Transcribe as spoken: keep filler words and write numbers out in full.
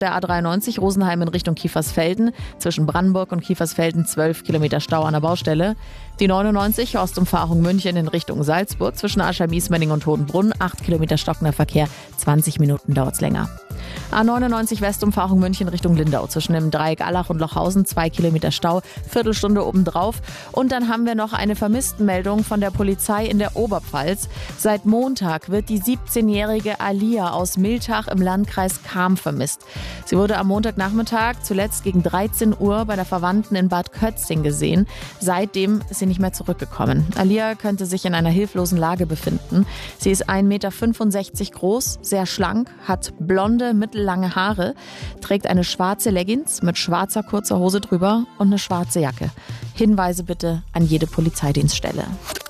Der A dreiundneunzig Rosenheim in Richtung Kiefersfelden, zwischen Brandenburg und Kiefersfelden zwölf Kilometer Stau an der Baustelle. Die neunundneunzig Ostumfahrung München in Richtung Salzburg, zwischen Aschermiesmending und Hodenbrunn, acht Kilometer stockender Verkehr, zwanzig Minuten dauert's länger. A neunundneunzig Westumfahrung München Richtung Lindau, zwischen dem Dreieck Allach und Lochhausen, zwei Kilometer Stau, Viertelstunde obendrauf. Und dann haben wir noch eine Vermisstenmeldung von der Polizei in der Oberpfalz. Seit Montag wird die siebzehnjährige Alia aus Miltach im Landkreis Cham vermisst. Sie wurde am Montagnachmittag zuletzt gegen dreizehn Uhr bei der Verwandten in Bad Kötzing gesehen. Seitdem ist sie nicht mehr zurückgekommen. Alia könnte sich in einer hilflosen Lage befinden. Sie ist ein Meter fünfundsechzig groß, sehr schlank, hat blonde, mittellange Haare, trägt eine schwarze Leggings mit schwarzer kurzer Hose drüber und eine schwarze Jacke. Hinweise bitte an jede Polizeidienststelle.